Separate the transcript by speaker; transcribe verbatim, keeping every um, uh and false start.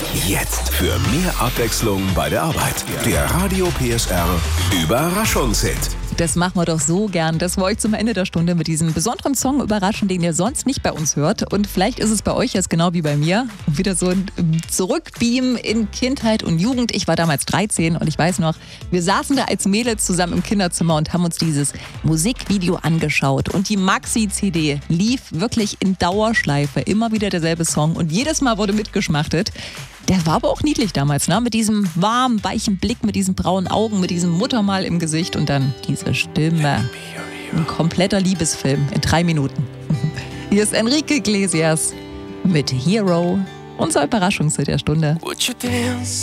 Speaker 1: Jetzt für mehr Abwechslung bei der Arbeit. Der Radio P S R Überraschungshit.
Speaker 2: Das machen wir doch so gern. Das war euch zum Ende der Stunde mit diesem besonderen Song überraschen, den ihr sonst nicht bei uns hört. Und vielleicht ist es bei euch jetzt genau wie bei mir. Wieder so ein Zurückbeamen in Kindheit und Jugend. Ich war damals dreizehn und ich weiß noch, wir saßen da als Mädels zusammen im Kinderzimmer und haben uns dieses Musikvideo angeschaut. Und die Maxi-C D lief wirklich in Dauerschleife. Immer wieder derselbe Song und jedes Mal wurde mitgeschmachtet. Der war aber auch niedlich damals, ne? Mit diesem warmen, weichen Blick, mit diesen braunen Augen, mit diesem Muttermal im Gesicht und dann diese Stimme. Ein kompletter Liebesfilm in drei Minuten. Hier ist Enrique Iglesias mit Hero, unser Überraschungshit der Stunde.